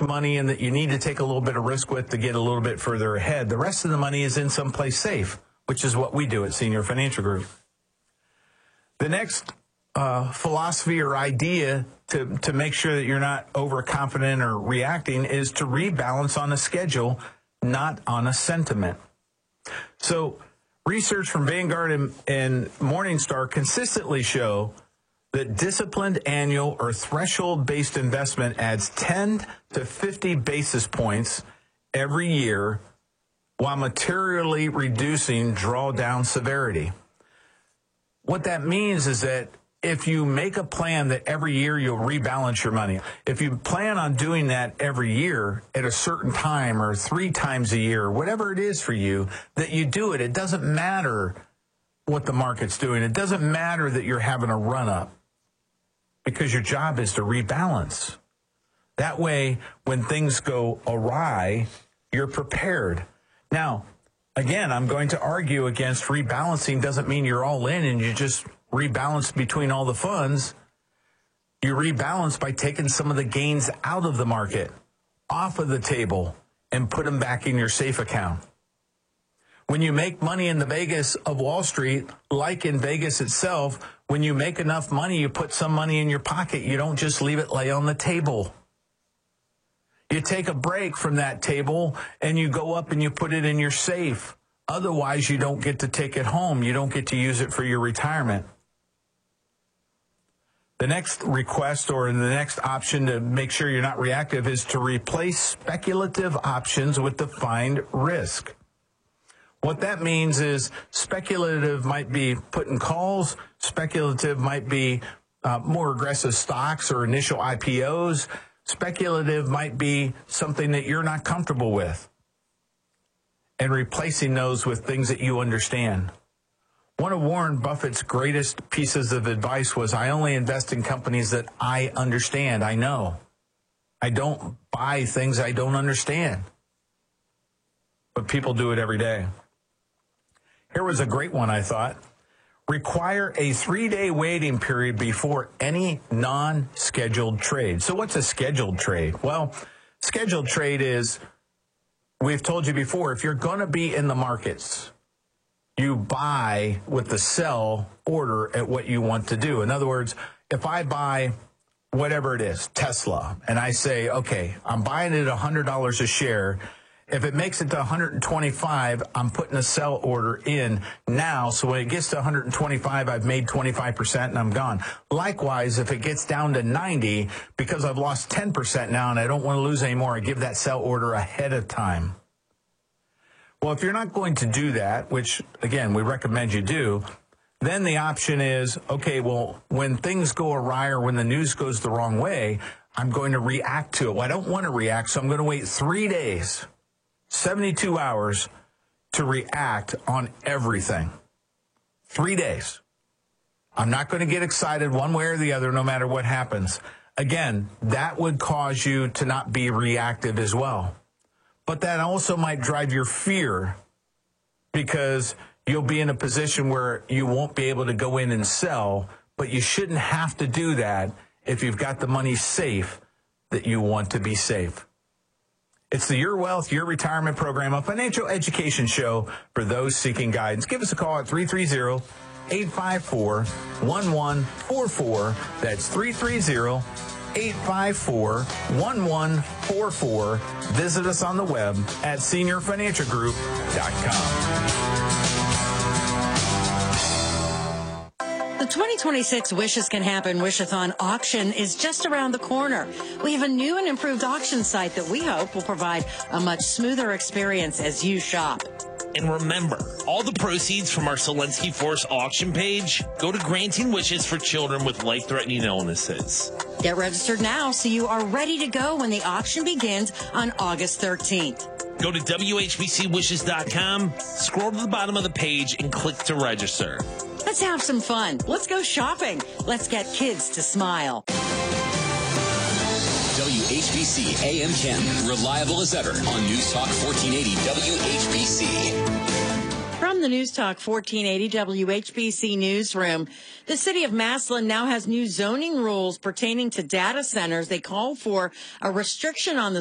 money and that you need to take a little bit of risk with to get a little bit further ahead. The rest of the money is in someplace safe, which is what we do at Senior Financial Group. The next philosophy or idea to make sure that you're not overconfident or reacting is to rebalance on a schedule, not on a sentiment. So research from Vanguard and Morningstar consistently show that disciplined annual or threshold-based investment adds 10 to 50 basis points every year while materially reducing drawdown severity. What that means is that if you make a plan that every year you'll rebalance your money, if you plan on doing that every year at a certain time or 3 times a year, whatever it is for you, that you do it, it doesn't matter what the market's doing. It doesn't matter that you're having a run-up because your job is to rebalance. That way, when things go awry, you're prepared. Now, again, I'm going to argue against rebalancing doesn't mean you're all in and you just rebalance between all the funds. You rebalance by taking some of the gains out of the market, off of the table, and put them back in your safe account. When you make money in the Vegas of Wall Street, like in Vegas itself, when you make enough money, you put some money in your pocket. You don't just leave it lay on the table. You take a break from that table and you go up and you put it in your safe. Otherwise, you don't get to take it home. You don't get to use it for your retirement. The next request or the next option to make sure you're not reactive is to replace speculative options with defined risk. What that means is speculative might be putting calls. Speculative might be more aggressive stocks or initial IPOs. Speculative might be something that you're not comfortable with, and replacing those with things that you understand. One of Warren Buffett's greatest pieces of advice was, I only invest in companies that I understand, I know. I don't buy things I don't understand. But people do it every day. Here was a great one, I thought. Require a 3-day waiting period before any non-scheduled trade. So what's a scheduled trade? Well, scheduled trade is, we've told you before, if you're going to be in the markets, you buy with the sell order at what you want to do. In other words, if I buy whatever it is, Tesla, and I say, okay, I'm buying it at $100 a share. If it makes it to 125, I'm putting a sell order in now. So when it gets to 125, I've made 25% and I'm gone. Likewise, if it gets down to 90, because I've lost 10% now and I don't want to lose any more, I give that sell order ahead of time. Well, if you're not going to do that, which, again, we recommend you do, then the option is, okay, well, when things go awry or when the news goes the wrong way, I'm going to react to it. Well, I don't want to react, so I'm going to wait 3 days, 72 hours to react on everything. 3 days. I'm not going to get excited one way or the other no matter what happens. Again, that would cause you to not be reactive as well. But that also might drive your fear because you'll be in a position where you won't be able to go in and sell, but you shouldn't have to do that if you've got the money safe that you want to be safe. It's the Your Wealth, Your Retirement Program, a financial education show for those seeking guidance. Give us a call at 330-854-1144. That's 330-854-1144. Visit us on the web at seniorfinancialgroup.com. The 2026 Wishes Can Happen Wishathon auction is just around the corner. We have a new and improved auction site that we hope will provide a much smoother experience as you shop. And remember, all the proceeds from our Selensky Force auction page go to granting wishes for children with life-threatening illnesses. Get registered now so you are ready to go when the auction begins on August 13th. Go to WHBCwishes.com, scroll to the bottom of the page, and click to register. Let's have some fun. Let's go shopping. Let's get kids to smile. WHBC AM 10, reliable as ever on News Talk 1480 WHBC. From the News Talk 1480 WHBC newsroom, the city of Massillon now has new zoning rules pertaining to data centers. They call for a restriction on the